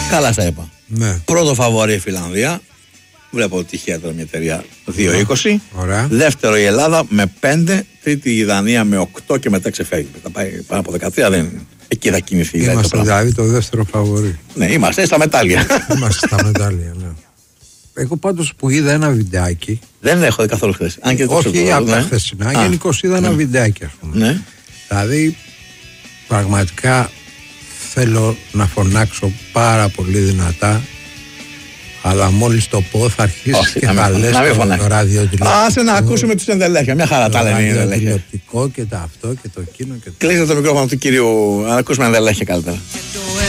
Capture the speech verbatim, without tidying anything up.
Καλά στα είπα. Ναι. Πρώτο φαβορί η Φιλανδία. Βλέπω τυχαία τώρα μια εταιρεία δύο είκοσι. Ωραία. Δεύτερο η Ελλάδα με πέντε. Τρίτη η Δανία με οκτώ και μετά ξεφεύγει. Θα πάει πάνω από δεκατρία, δεν είναι. Εκεί θα κινηθεί. Είμαστε δηλαδή το δεύτερο φαβορί. Ναι, είμαστε στα μετάλλια. Είμαστε στα μετάλλια, ναι. Εγώ πάντως που είδα ένα βιντεάκι. Δεν έχω δει καθόλου χθες. Όχι από τα χθεσινά. Γενικώς είδα ένα βιντεάκι, ας πούμε. Ναι. Δηλαδή, πραγματικά θέλω να φωνάξω πάρα πολύ δυνατά. Αλλά μόλις το πω θα αρχίσεις και θα λες το ραδιοτηλεοπτικό. Άσε να ακούσουμε τους ενδελέχεια. Μια χαρά τα λένε οι ενδελέχεια. Το ραδιοτηλεοπτικό και το αυτό και το εκείνο και το... Κλείστε το μικρόφωνο του κυρίου. Να ακούσουμε ενδελέχεια καλύτερα.